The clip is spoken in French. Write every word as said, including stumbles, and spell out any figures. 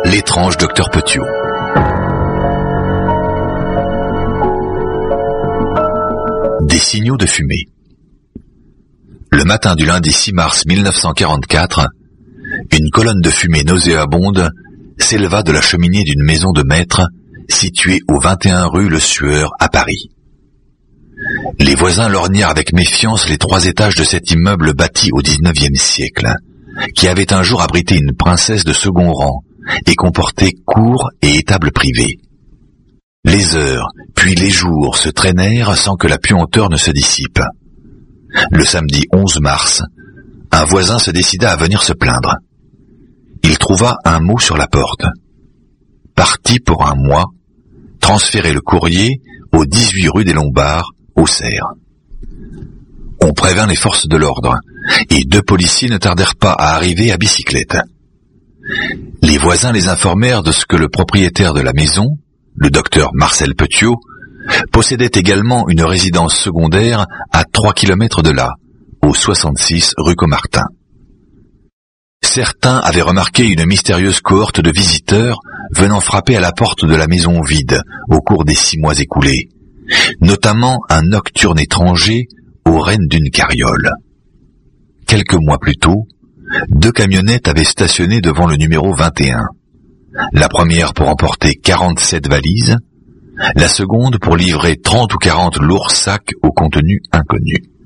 l'étrange docteur Petiot. Des signaux de fumée. Le matin du lundi six mars mille neuf cent quarante-quatre, une colonne de fumée nauséabonde s'éleva de la cheminée d'une maison de maître située au vingt et un rue Le Sueur à Paris. Les voisins lorgnèrent avec méfiance les trois étages de cet immeuble bâti au dix-neuvième siècle, qui avait un jour abrité une princesse de second rang et comportait cour et étable privée. Les heures, puis les jours se traînèrent sans que la puanteur ne se dissipe. Le samedi onze mars, un voisin se décida à venir se plaindre. Il trouva un mot sur la porte. Parti pour un mois, transférer le courrier au dix-huit rue des Lombards, Auxerre. On prévint les forces de l'ordre, et deux policiers ne tardèrent pas à arriver à bicyclette. Les voisins les informèrent de ce que le propriétaire de la maison, le docteur Marcel Petiot, possédait également une résidence secondaire à trois kilomètres de là, au soixante-six rue Caumartin. Certains avaient remarqué une mystérieuse cohorte de visiteurs venant frapper à la porte de la maison vide au cours des six mois écoulés, notamment un nocturne étranger aux rênes d'une carriole. Quelques mois plus tôt, deux camionnettes avaient stationné devant le numéro vingt et un. La première pour emporter quarante-sept valises, la seconde pour livrer trente ou quarante lourds sacs au contenu inconnu.